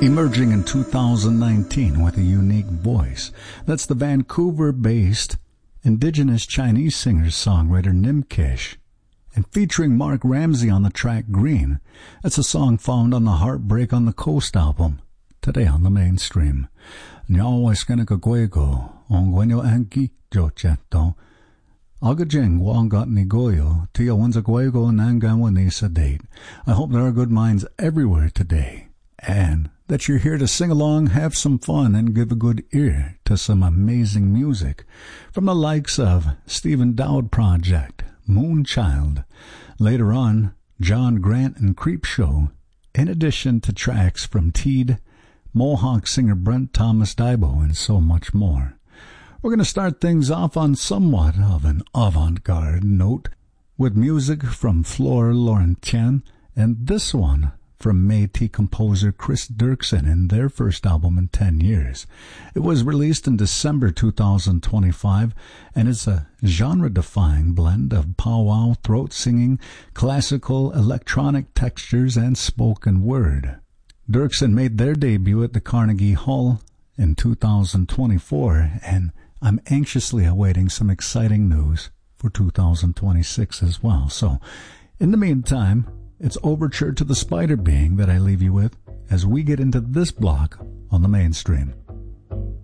Emerging in 2019 with a unique voice. That's the Vancouver-based indigenous Chinese singer-songwriter Nimkesh. And featuring Mark Ramsey on the track Green. That's a song found on the Heartbreak on the Coast album. Today on the mainstream. Nyawaiskanagogo, Ongwenyo Anki, Jocheto. Agajing Wangat Nigoyo, Tia Wanzaguego Nanganwani Sedate. I hope there are good minds everywhere today. And that you're here to sing along, have some fun, and give a good ear to some amazing music from the likes of Stephen Dowd Project, Moonchild, later on John Grant and Creepshow, in addition to tracks from Teed, Mohawk singer Brent Thomas Daibo, and so much more. We're going to start things off on somewhat of an avant-garde note with music from Flore Laurentien, and this one from Métis composer Chris Dirksen in their first album in 10 years. It was released in December 2025, and it's a genre-defying blend of powwow, throat singing, classical, electronic textures, and spoken word. Dirksen made their debut at the Carnegie Hall in 2024, and I'm anxiously awaiting some exciting news for 2026 as well. So, in the meantime, it's Overture to the Spider Being that I leave you with as we get into this block on the mainstream.